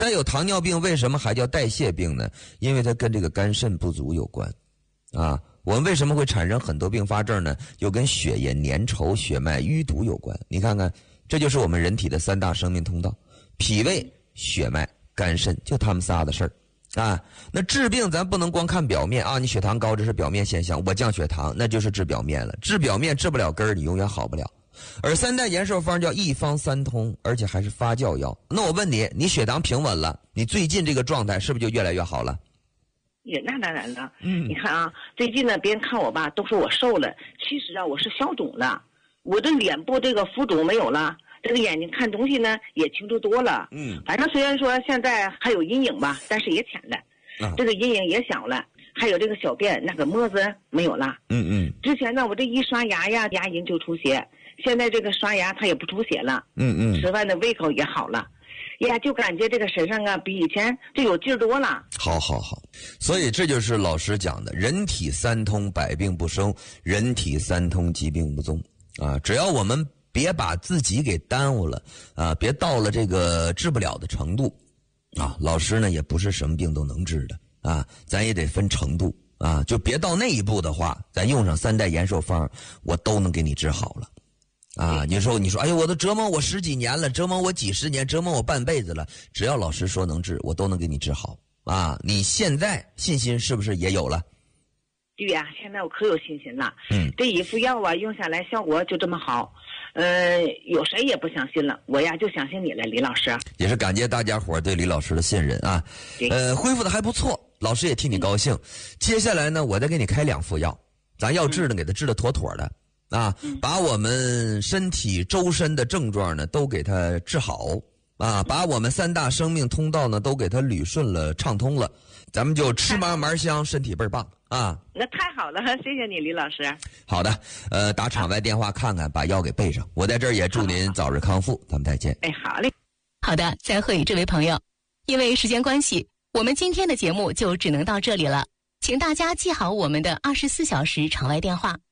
但有糖尿病为什么还叫代谢病呢？因为它跟这个肝肾不足有关啊。我们为什么会产生很多并发症呢？又跟血液粘稠、血脉淤堵有关。你看看，这就是我们人体的3大生命通道：脾胃、血脉、肝肾，就他们仨的事儿啊。那治病咱不能光看表面啊，你血糖高这是表面现象，我降血糖那就是治表面了，治表面治不了根儿，你永远好不了。而3代延寿方叫一方三通，而且还是发酵药。那我问你，你血糖平稳了，你最近这个状态是不是就越来越好了？ 那当然了，你看啊，最近呢，别人看我吧，都说我瘦了，其实啊，我是消肿了，我的脸部这个浮肿没有了，这个眼睛看东西呢也清楚多了，反正虽然说现在还有阴影吧，但是也浅了，这个阴影也小了，还有这个小便那个沫子没有了，之前呢，我这一刷牙呀，牙龈就出血，现在这个刷牙它也不出血了，吃饭的胃口也好了。呀，就感觉这个身上啊，比以前就有劲儿多了。 好，所以这就是老师讲的，人体3通，百病不生；人体3通，疾病不踪。啊，只要我们别把自己给耽误了，啊，别到了这个治不了的程度，啊，老师呢也不是什么病都能治的，啊，咱也得分程度，啊，就别到那一步的话，咱用上3代延寿方，我都能给你治好了。啊，你说，哎呦，我都折磨我10几年了，折磨我几十年，折磨我半辈子了。只要老师说能治，我都能给你治好啊！你现在信心是不是也有了？ 对呀，现在我可有信心了。这一副药啊，用下来效果就这么好，有谁也不相信了，我呀就相信你了，李老师。 也是感谢大家伙对李老师的信任啊。恢复的还不错，老师也替你高兴。接下来呢，我再给你开2副药，咱要治呢，给他治得妥妥的。啊，把我们身体周身的症状呢都给它治好啊，把我们3大生命通道呢都给它捋顺了、畅通了，咱们就吃嘛嘛香，身体倍儿棒啊！ 那太好了，谢谢你，李老师。 好的，打场外电话看看，把药给备上。我在这儿也祝您早日康复，咱们再见。 好嘞。 好的，再会，这位朋友。因为时间关系，我们今天的节目就只能到这里了，请大家记好我们的24小时场外电话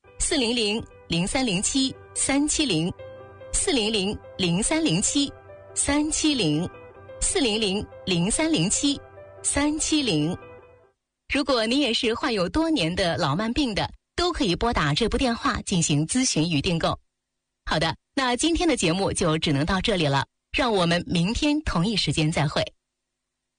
400-0307-370，400-0307-370，400-0307-370。如果你也是患有多年的老慢病的，都可以拨打这部电话进行咨询与订购。好的，那今天的节目就只能到这里了，让我们明天同一时间再会。